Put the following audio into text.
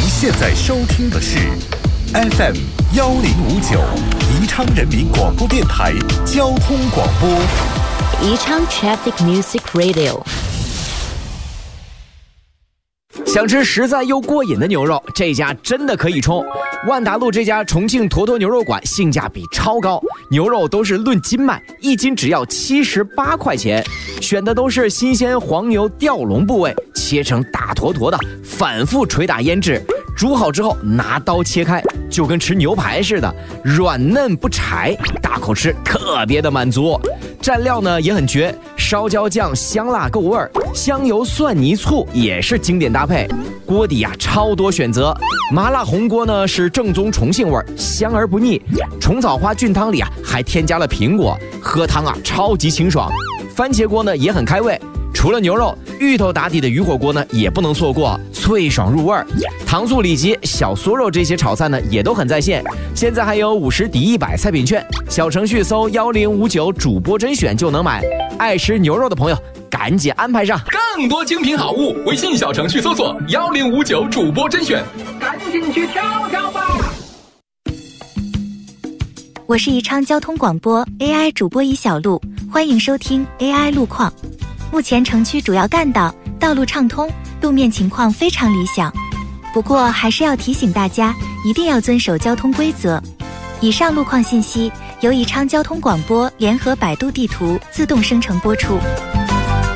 现在收听的是 FM 1059宜昌人民广播电台交通广播， 宜昌 Traffic Music Radio。 想吃实在又过瘾的牛肉，这家真的可以冲。万达路这家重庆坨坨牛肉馆性价比超高，牛肉都是论斤卖，一斤只要78块钱，选的都是新鲜黄牛吊龙部位，切成大坨坨的，反复捶打腌制，煮好之后拿刀切开，就跟吃牛排似的，软嫩不柴，大口吃特别的满足。蘸料呢也很绝，烧椒酱香辣够味儿，香油蒜泥醋也是经典搭配。锅底啊超多选择，麻辣红锅呢是正宗重庆味儿，香而不腻。虫草花菌汤里啊还添加了苹果，喝汤啊超级清爽。番茄锅呢也很开胃。除了牛肉，芋头打底的鱼火锅呢也不能错过，脆爽入味儿。糖醋里脊、小酥肉这些炒菜呢也都很在线。现在还有50抵100菜品券，小程序搜1059主播甄选就能买。爱吃牛肉的朋友赶紧安排上。 更多精品好物，微信小程序搜索1059主播甄选，赶紧去挑挑吧。 我是宜昌交通广播 AI 主播宜小璐，欢迎收听 AI 路况。目前城区主要干道道路畅通，路面情况非常理想。不过还是要提醒大家，一定要遵守交通规则。以上路况信息由宜昌交通广播联合百度地图自动生成播出。